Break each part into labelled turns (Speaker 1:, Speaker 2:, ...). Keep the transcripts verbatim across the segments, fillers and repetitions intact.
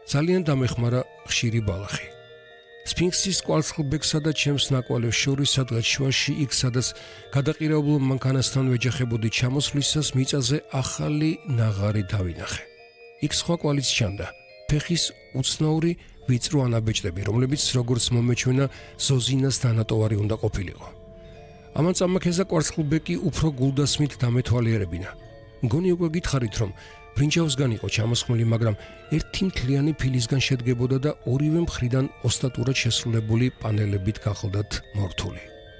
Speaker 1: ძალიან დამეხმარა ხშირი ბალახი. სფინქსის კვარცხლბეკსა და ჩემს ნაკვალევს შორის სადღაც შუაში იქ სადაც გადაყირაებულ მანქანასთან ვეჯახებოდი ჩამოსვლისას მიწაზე ახალი ნაღარი დავინახე. იქ სხვა კვალიც ჩანდა, ფეხის უცნაური ვიწრო ანაბეჭდები, რომლებიც როგორც მომეჩვენა ზოზინას დანატოვარი უნდა ყოფილიყო. ამან წამაქეზა კვარცხლბეკი უფრო გულდასმით დამეთვალიერებინა. მგონი უკვე გითხარით, რომ ბრინჯაოსგან იყო ჩამოსხმული, მაგრამ ერთი მთლიანი ფილისგან შედგებოდა და ორივე მხრიდან ოსტატურად შესრულებული პანელებით გახლდათ მორთული.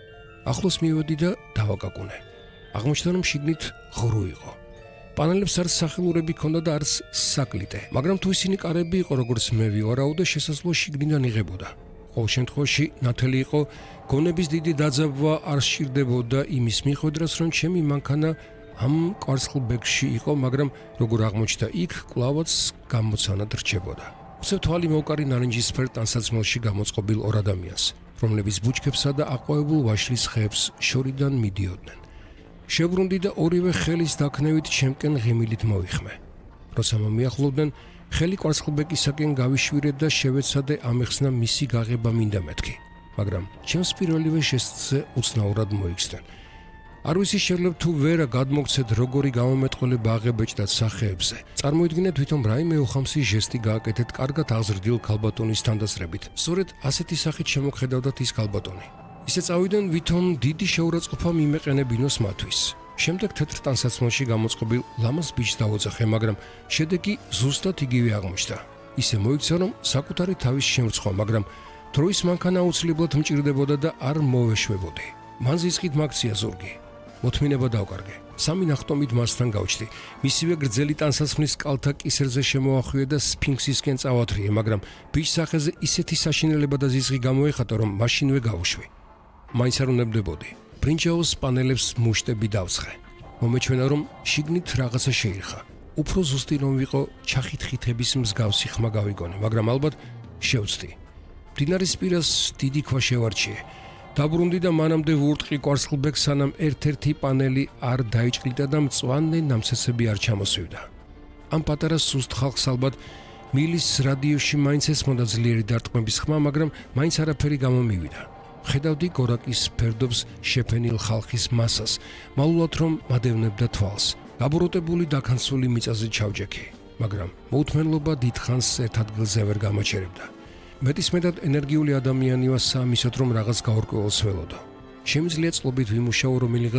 Speaker 1: ახლოს მივედი და დავაკაკუნე. აღმოჩნდა, რომ შიგნით ღრუ იყო. პანელებს არც სახელურები ჰქონდა და არც საკლიტე, მაგრამ თუ ისინი კარები იყო, როგორც მე ვივარაუდე, შესაძლოა შიგნიდან იღებოდა. ყოველ შემთხვევაში ნათელი იყო, გონების დიდი დაძაბვა არ სჭირდებოდა იმის მიხედვას, რომ ჩემი მანქანა ამ კვარცხლბეკში იყო, მაგრამ როგორ აღმოჩნდა, იქ კვლავაც გამოცანად რჩებოდა. უცებ თვალი მოვკარი ნარინჯისფერ ტანსაცმელში გამოწყობილ ორ ადამიანს, რომლებიც ბუჩქებსა და აყვავებულ ვაშლის ხეებს შორიდან მიდიოდნენ. შევრუნდი და ორივე ხელის დაქნევით ჩემკენ ღიმილით მოიხმე. როცა მომიახლოვდნენ, ხელი კვარცხლბეკისაკენ გავიშვირე და შევეცადე ამეხსნა მისი გაღება მინდა მეთქი, მაგრამ ჩემს პირველივე ჟესტზე უცნაურად მოიქცნენ. არ ვიცი შეძლებ თუ ვერა გადმოგცეთ როგორი გამომეტყველება აღებეჭდათ სახეებზე. წარმოიდგინეთ თვითონ რაიმე უხამსი ჟესტი გააკეთეთ კარგად აღზრდილ ქალბატონის თანდასწრებით. სწორედ ასეთი სახით შემოგხედავდათ ის ქალბატონი. ისე წავიდნენ ვითომ დიდი შეურაცხყოფა მიმეყენებინოს მათთვის. შემდეგ თეთრ ტანსაცმელში გამოწყობილ ლამაზ ბიჭს დავოძახე, მაგრამ შედეგი ზუსტად იგივე აღმოჩნდა. ისე მოიქცა, რომ საკუთარი თავის შემრცხვა, მაგრამ დროის მანქანა აუცილებლად მჭირდებოდა და არ მოვეშვებოდი. მან ზისყით მაქცია ზურგი. მოთმინება დავკარგე. სამი ნახტომით მასთან გავჩდი. მისივე გრძელი ტანსაცმლის კალთა კისერზე შემოახვიე და სფინქსისკენ წავათრიე, მაგრამ ბიჭს სახეზე ისეთი საშინელება და ზისღი გამოეხატა, რომ მაშინვე გავუშვი. მაინც არ უნებდებოდი. ბრინჯაოს პანელებს მუშტები დავსხე. მომეჩვენა, რომ შიგნით რაღაცა შეირხა. უფრო ზუსტი რომ ვიყო, ჩახითხითების მსგავსი ხმა გავიგონე, მაგრამ ალბათ შევწდი. მდინარის პირას დიდი ქვა შევარჩიე. დაბრუნდი და მანამდე ვურტყი კვარცხლბეკს, სანამ ერთ-ერთი პანელი არ დაიჭყლიტა და მწვანე ნამცეცები არ ჩამოსვივდა. ამ პატარა სუსტ ხალხს ალბათ მილის რადიოში მაინც ესმოდა ძლიერი დარტყმების ხმა, მაგრამ მაინც არაფერი გამომივიდა. ხედავდი გორაკის ფერდობს შეფენილ ხალხის მასას, მალულად რომ მადევნებდა თვალს. გაბოროტებული დაქანცული მიწაზე ჩავჯექი, მაგრამ მოუთმენლობა დიდხანს ერთ ადგილზე ვერ გამაჩერებდა. მეტისმეტად ენერგიული ადამიანია სამისოთ, რომ რაღაც გაურკვეველს ველოდო. შემიძლია წყობით ვიმუშაო, რომელიღაც